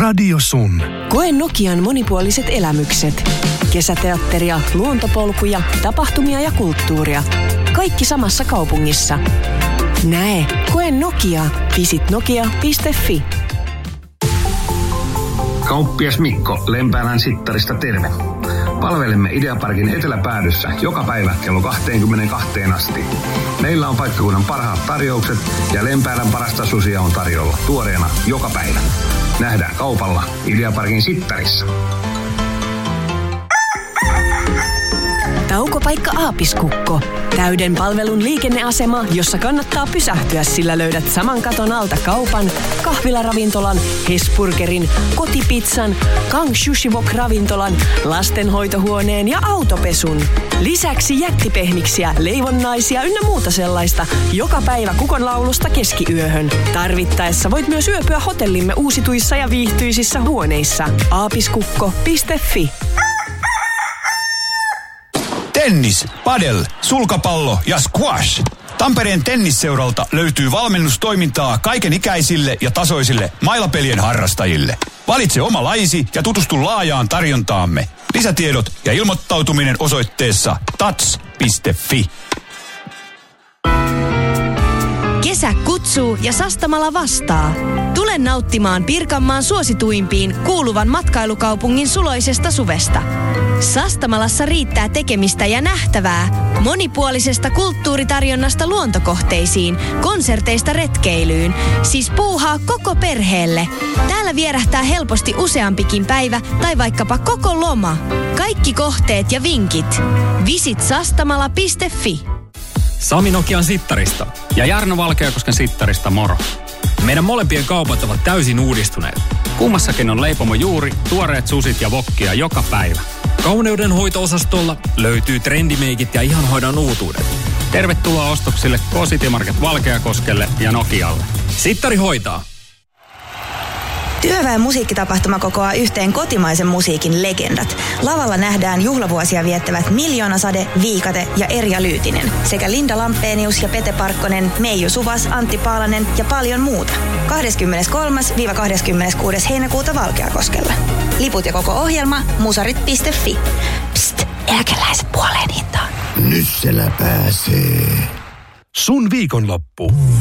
Radio Sun. Koe Nokian monipuoliset elämykset. Kesäteatteria, luontopolkuja, tapahtumia ja kulttuuria. Kaikki samassa kaupungissa. Näe, koe Nokia. Visit nokia.fi. Kauppias Mikko Lempäälän Sittarista terve. Palvelemme Ideaparkin eteläpäädyssä joka päivä kello 22 asti. Meillä on paikkakunnan parhaat tarjoukset ja Lempäälän parasta susia on tarjolla tuoreena joka päivä. Nähdään kaupalla Ideaparkin Sittarissa. Taukopaikka Aapiskukko. Täyden palvelun liikenneasema, jossa kannattaa pysähtyä, sillä löydät saman katon alta kaupan, kahvilaravintolan, Hesburgerin, kotipizzan, Kang Sushi Wok-ravintolan, lastenhoitohuoneen ja autopesun. Lisäksi jättipehmiksiä, leivonnaisia ynnä muuta sellaista joka päivä kukonlaulusta keskiyöhön. Tarvittaessa voit myös yöpyä hotellimme uusituissa ja viihtyisissä huoneissa. Aapiskukko.fi. Tennis, padel, sulkapallo ja squash. Tampereen tennisseuralta löytyy valmennustoimintaa kaikenikäisille ja tasoisille mailapelien harrastajille. Valitse oma lajisi ja tutustu laajaan tarjontaamme. Lisätiedot ja ilmoittautuminen osoitteessa tats.fi. Kesä kutsuu ja Sastamala vastaa. Tule nauttimaan Pirkanmaan suosituimpiin kuuluvan matkailukaupungin suloisesta suvesta. Sastamalassa riittää tekemistä ja nähtävää. Monipuolisesta kulttuuritarjonnasta luontokohteisiin, konserteista retkeilyyn. Siis puuhaa koko perheelle. Täällä vierähtää helposti useampikin päivä tai vaikkapa koko loma. Kaikki kohteet ja vinkit. Visit sastamala.fi. Sami Nokian Sittarista ja Jarno Valkeakosken Sittarista moro. Meidän molempien kaupat ovat täysin uudistuneet. Kummassakin on leipomo juuri, tuoreet susit ja wokkia joka päivä. Kauneudenhoito-osastolla löytyy trendimeikit ja ihanhoidon uutuudet. Tervetuloa ostoksille K-City Market Valkeakoskelle ja Nokialle. Sittari hoitaa. Työväen musiikkitapahtuma kokoaa yhteen kotimaisen musiikin legendat. Lavalla nähdään juhlavuosia viettävät Miljoonasade, Viikate ja Erja Lyytinen sekä Linda Lampenius ja Pete Parkkonen, Meiju Suvas, Antti Paalanen ja paljon muuta. 23.–26. heinäkuuta Valkeakoskella. Liput ja koko ohjelma musarit.fi. Psst, eläkeläiset puoleen hintaan. Nyt siellä pääsee. Sun viikonloppu.